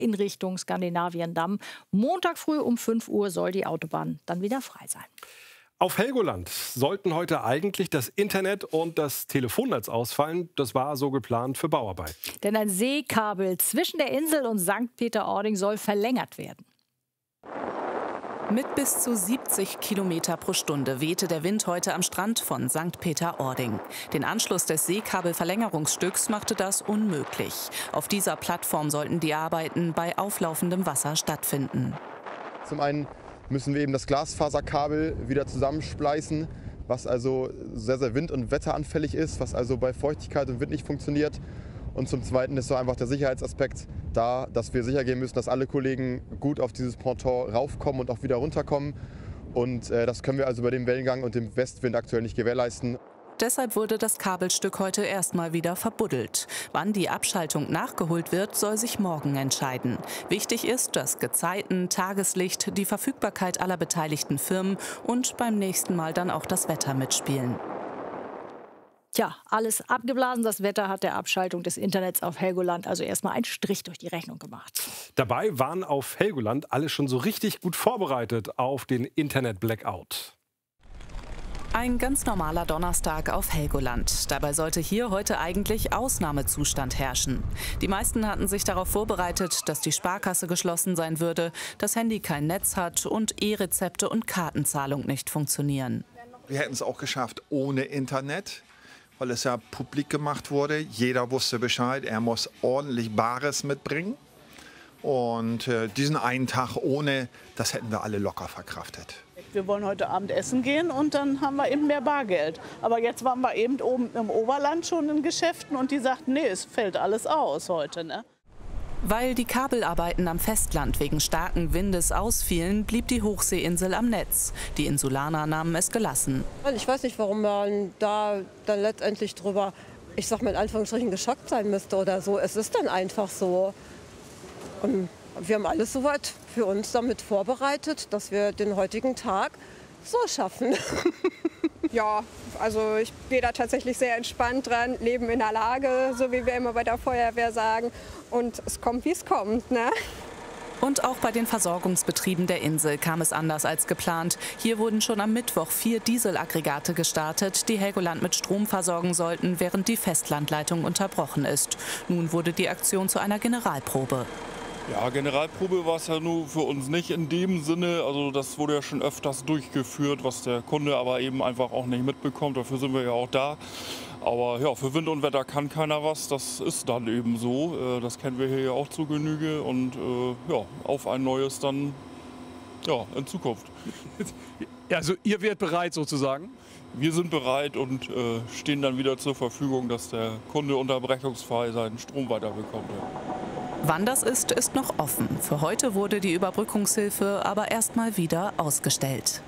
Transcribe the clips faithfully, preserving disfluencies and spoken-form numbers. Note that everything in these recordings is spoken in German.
in Richtung Skandinavien-Damm. Montag früh um fünf Uhr soll die Autobahn dann wieder frei sein. Auf Helgoland sollten heute eigentlich das Internet und das Telefonnetz ausfallen. Das war so geplant für Bauarbeit. Denn ein Seekabel zwischen der Insel und Sankt Peter-Ording soll verlängert werden. Mit bis zu siebzig Kilometer pro Stunde wehte der Wind heute am Strand von Sankt Peter-Ording. Den Anschluss des Seekabelverlängerungsstücks machte das unmöglich. Auf dieser Plattform sollten die Arbeiten bei auflaufendem Wasser stattfinden. Zum einen müssen wir eben das Glasfaserkabel wieder zusammenspleißen, was also sehr, sehr wind- und wetteranfällig ist, was also bei Feuchtigkeit und Wind nicht funktioniert. Und zum Zweiten ist so einfach der Sicherheitsaspekt da, dass wir sicher gehen müssen, dass alle Kollegen gut auf dieses Ponton raufkommen und auch wieder runterkommen. Und äh, das können wir also bei dem Wellengang und dem Westwind aktuell nicht gewährleisten. Deshalb wurde das Kabelstück heute erstmal wieder verbuddelt. Wann die Abschaltung nachgeholt wird, soll sich morgen entscheiden. Wichtig ist, dass Gezeiten, Tageslicht, die Verfügbarkeit aller beteiligten Firmen und beim nächsten Mal dann auch das Wetter mitspielen. Tja, alles abgeblasen. Das Wetter hat der Abschaltung des Internets auf Helgoland also erstmal einen Strich durch die Rechnung gemacht. Dabei waren auf Helgoland alle schon so richtig gut vorbereitet auf den Internet-Blackout. Ein ganz normaler Donnerstag auf Helgoland. Dabei sollte hier heute eigentlich Ausnahmezustand herrschen. Die meisten hatten sich darauf vorbereitet, dass die Sparkasse geschlossen sein würde, das Handy kein Netz hat und E-Rezepte und Kartenzahlung nicht funktionieren. Wir hätten es auch geschafft ohne Internet, weil es ja publik gemacht wurde. Jeder wusste Bescheid, er muss ordentlich Bares mitbringen. Und äh, diesen einen Tag ohne, das hätten wir alle locker verkraftet. Wir wollen heute Abend essen gehen und dann haben wir eben mehr Bargeld. Aber jetzt waren wir eben oben im Oberland schon in Geschäften und die sagten, nee, es fällt alles aus heute, ne? Weil die Kabelarbeiten am Festland wegen starken Windes ausfielen, blieb die Hochseeinsel am Netz. Die Insulaner nahmen es gelassen. Ich weiß nicht, warum man da dann letztendlich drüber, ich sag mal in Anführungsstrichen, geschockt sein müsste oder so. Es ist dann einfach so. Und wir haben alles soweit für uns damit vorbereitet, dass wir den heutigen Tag so schaffen. Ja, also ich gehe da tatsächlich sehr entspannt dran, leben in der Lage, so wie wir immer bei der Feuerwehr sagen. Und es kommt, wie es kommt, ne? Und auch bei den Versorgungsbetrieben der Insel kam es anders als geplant. Hier wurden schon am Mittwoch vier Dieselaggregate gestartet, die Helgoland mit Strom versorgen sollten, während die Festlandleitung unterbrochen ist. Nun wurde die Aktion zu einer Generalprobe. Ja, Generalprobe war es ja nur für uns nicht in dem Sinne. Also das wurde ja schon öfters durchgeführt, was der Kunde aber eben einfach auch nicht mitbekommt. Dafür sind wir ja auch da. Aber ja, für Wind und Wetter kann keiner was. Das ist dann eben so. Das kennen wir hier ja auch zu Genüge. Und ja, auf ein neues dann ja, in Zukunft. Also ihr werdet bereit sozusagen? Wir sind bereit und äh, stehen dann wieder zur Verfügung, dass der Kunde unterbrechungsfrei seinen Strom weiterbekommt. Ja. Wann das ist, ist noch offen. Für heute wurde die Überbrückungshilfe aber erstmal wieder ausgestellt.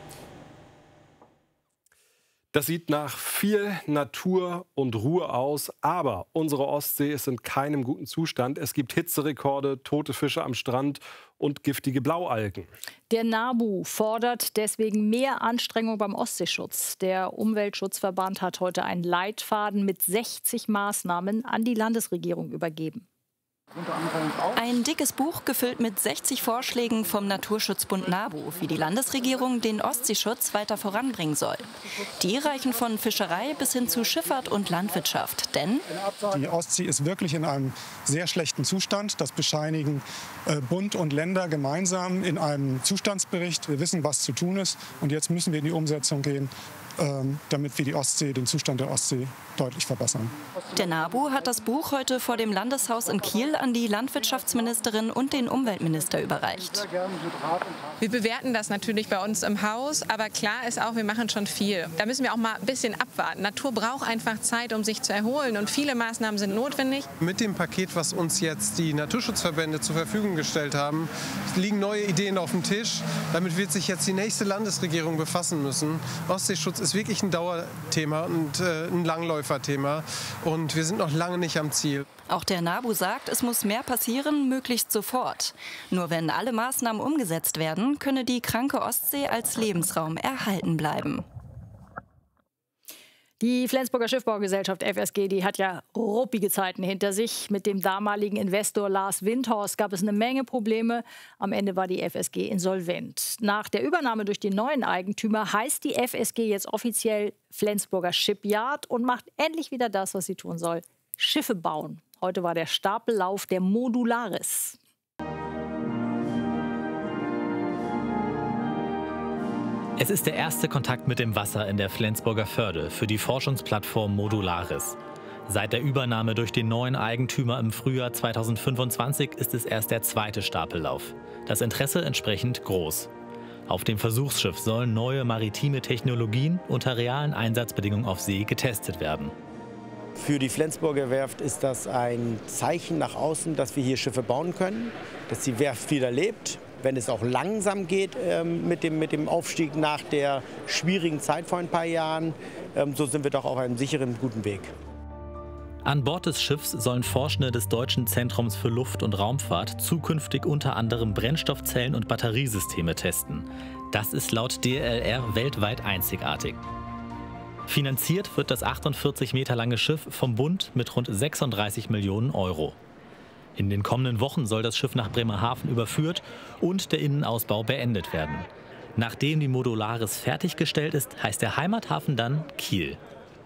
Das sieht nach viel Natur und Ruhe aus, aber unsere Ostsee ist in keinem guten Zustand. Es gibt Hitzerekorde, tote Fische am Strand und giftige Blaualgen. Der NABU fordert deswegen mehr Anstrengung beim Ostseeschutz. Der Umweltschutzverband hat heute einen Leitfaden mit sechzig Maßnahmen an die Landesregierung übergeben. Ein dickes Buch gefüllt mit sechzig Vorschlägen vom Naturschutzbund NABU, wie die Landesregierung den Ostseeschutz weiter voranbringen soll. Die reichen von Fischerei bis hin zu Schifffahrt und Landwirtschaft. Denn die Ostsee ist wirklich in einem sehr schlechten Zustand. Das bescheinigen äh, Bund und Länder gemeinsam in einem Zustandsbericht. Wir wissen, was zu tun ist. Und jetzt müssen wir in die Umsetzung gehen, ähm, damit wir die Ostsee, den Zustand der Ostsee deutlich verbessern. Der NABU hat das Buch heute vor dem Landeshaus in Kiel an die Landwirtschaftsministerin und den Umweltminister überreicht. Wir bewerten das natürlich bei uns im Haus, aber klar ist auch, wir machen schon viel. Da müssen wir auch mal ein bisschen abwarten. Natur braucht einfach Zeit, um sich zu erholen und viele Maßnahmen sind notwendig. Mit dem Paket, was uns jetzt die Naturschutzverbände zur Verfügung gestellt haben, liegen neue Ideen auf dem Tisch. Damit wird sich jetzt die nächste Landesregierung befassen müssen. Ostseeschutz ist wirklich ein Dauerthema und äh, ein Langläuferthema und wir sind noch lange nicht am Ziel. Auch der NABU sagt, es muss mehr passieren, möglichst sofort. Nur wenn alle Maßnahmen umgesetzt werden, könne die kranke Ostsee als Lebensraum erhalten bleiben. Die Flensburger Schiffbaugesellschaft F S G, die hat ja ruppige Zeiten hinter sich. Mit dem damaligen Investor Lars Windhorst gab es eine Menge Probleme. Am Ende war die F S G insolvent. Nach der Übernahme durch den neuen Eigentümer heißt die F S G jetzt offiziell Flensburger Shipyard und macht endlich wieder das, was sie tun soll: Schiffe bauen. Heute war der Stapellauf der Modularis. Es ist der erste Kontakt mit dem Wasser in der Flensburger Förde für die Forschungsplattform Modularis. Seit der Übernahme durch den neuen Eigentümer im Frühjahr zweitausendfünfundzwanzig ist es erst der zweite Stapellauf. Das Interesse entsprechend groß. Auf dem Versuchsschiff sollen neue maritime Technologien unter realen Einsatzbedingungen auf See getestet werden. Für die Flensburger Werft ist das ein Zeichen nach außen, dass wir hier Schiffe bauen können, dass die Werft wieder lebt. Wenn es auch langsam geht ähm, mit, dem, mit dem Aufstieg nach der schwierigen Zeit vor ein paar Jahren, ähm, so sind wir doch auf einem sicheren, guten Weg. An Bord des Schiffs sollen Forschende des Deutschen Zentrums für Luft- und Raumfahrt zukünftig unter anderem Brennstoffzellen und Batteriesysteme testen. Das ist laut D L R weltweit einzigartig. Finanziert wird das achtundvierzig Meter lange Schiff vom Bund mit rund sechsunddreißig Millionen Euro. In den kommenden Wochen soll das Schiff nach Bremerhaven überführt und der Innenausbau beendet werden. Nachdem die Modularis fertiggestellt ist, heißt der Heimathafen dann Kiel.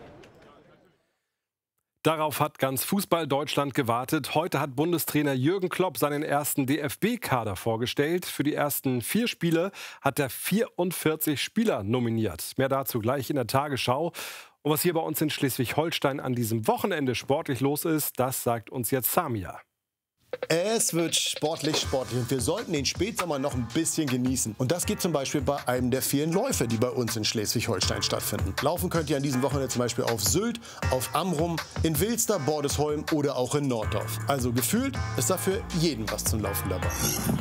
Darauf hat ganz Fußball-Deutschland gewartet. Heute hat Bundestrainer Jürgen Klopp seinen ersten D F B-Kader vorgestellt. Für die ersten vier Spiele hat er vierundvierzig Spieler nominiert. Mehr dazu gleich in der Tagesschau. Und was hier bei uns in Schleswig-Holstein an diesem Wochenende sportlich los ist, das sagt uns jetzt Samia. Es wird sportlich, sportlich und wir sollten den Spätsommer noch ein bisschen genießen. Und das geht zum Beispiel bei einem der vielen Läufe, die bei uns in Schleswig-Holstein stattfinden. Laufen könnt ihr an diesem Wochenende zum Beispiel auf Sylt, auf Amrum, in Wilster, Bordesholm oder auch in Norddorf. Also gefühlt ist dafür jedem was zum Laufen dabei.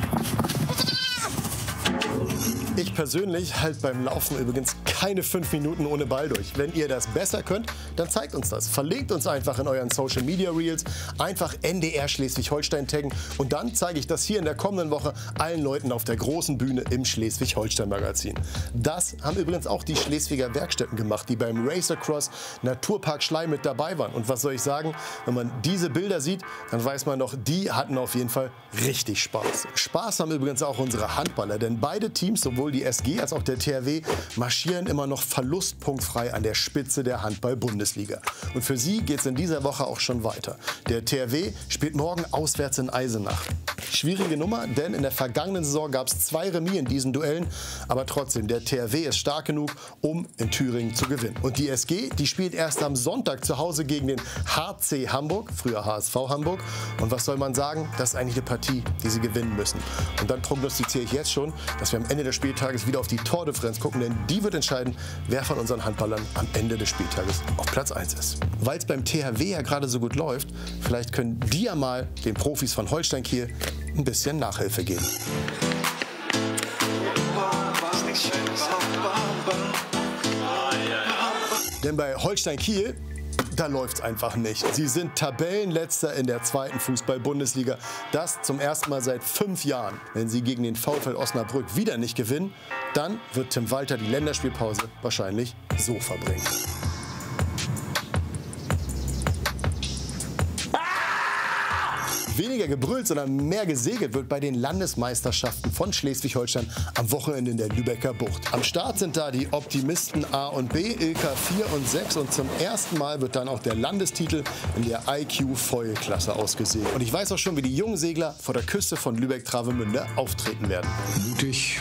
Ich persönlich halte beim Laufen übrigens keine fünf Minuten ohne Ball durch. Wenn ihr das besser könnt, dann zeigt uns das. Verlinkt uns einfach in euren Social Media Reels. Einfach N D R Schleswig-Holstein taggen. Und dann zeige ich das hier in der kommenden Woche allen Leuten auf der großen Bühne im Schleswig-Holstein-Magazin. Das haben übrigens auch die Schleswiger Werkstätten gemacht, die beim Race Across Naturpark Schlei mit dabei waren. Und was soll ich sagen? Wenn man diese Bilder sieht, dann weiß man doch, die hatten auf jeden Fall richtig Spaß. Spaß haben übrigens auch unsere Handballer, denn beide Teams, sowohl die S G als auch der T H W, marschieren immer noch verlustpunktfrei an der Spitze der Handball-Bundesliga. Und für sie geht es in dieser Woche auch schon weiter. Der T H W spielt morgen auswärts in Eisenach. Schwierige Nummer, denn in der vergangenen Saison gab es zwei Remis in diesen Duellen. Aber trotzdem, der T H W ist stark genug, um in Thüringen zu gewinnen. Und die S G, die spielt erst am Sonntag zu Hause gegen den H C Hamburg, früher H S V Hamburg. Und was soll man sagen? Das ist eigentlich eine Partie, die sie gewinnen müssen. Und dann prognostiziere ich jetzt schon, dass wir am Ende des Spieltages wieder auf die Tordifferenz gucken, denn die wird entscheiden, wer von unseren Handballern am Ende des Spieltages auf Platz eins ist. Weil es beim T H W ja gerade so gut läuft, vielleicht können die ja mal den Profis von Holstein Kiel ein bisschen Nachhilfe geben. Denn bei Holstein Kiel, da läuft's einfach nicht. Sie sind Tabellenletzter in der zweiten Fußball-Bundesliga. Das zum ersten Mal seit fünf Jahren. Wenn sie gegen den VfL Osnabrück wieder nicht gewinnen, dann wird Tim Walter die Länderspielpause wahrscheinlich so verbringen. Weniger gebrüllt, sondern mehr gesegelt wird bei den Landesmeisterschaften von Schleswig-Holstein am Wochenende in der Lübecker Bucht. Am Start sind da die Optimisten A und B, Ilka vier und sechs. Und zum ersten Mal wird dann auch der Landestitel in der I Q-Foil-Klasse ausgesegelt. Und ich weiß auch schon, wie die jungen Segler vor der Küste von Lübeck-Travemünde auftreten werden. Mutig,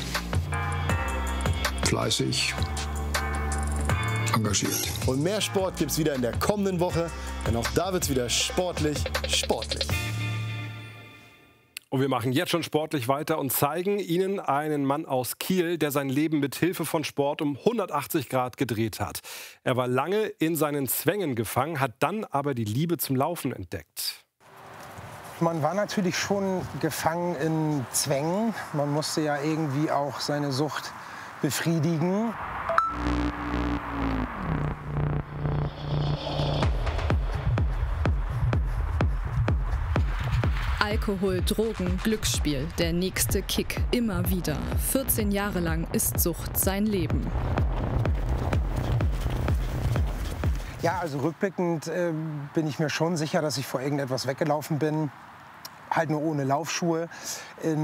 fleißig, engagiert. Und mehr Sport gibt es wieder in der kommenden Woche, denn auch da wird es wieder sportlich, sportlich. Und wir machen jetzt schon sportlich weiter und zeigen Ihnen einen Mann aus Kiel, der sein Leben mit Hilfe von Sport um hundertachtzig Grad gedreht hat. Er war lange in seinen Zwängen gefangen, hat dann aber die Liebe zum Laufen entdeckt. Man war natürlich schon gefangen in Zwängen. Man musste ja irgendwie auch seine Sucht befriedigen. Alkohol, Drogen, Glücksspiel, der nächste Kick, immer wieder. vierzehn Jahre lang ist Sucht sein Leben. Ja, also rückblickend äh, bin ich mir schon sicher, dass ich vor irgendetwas weggelaufen bin. Halt nur ohne Laufschuhe. In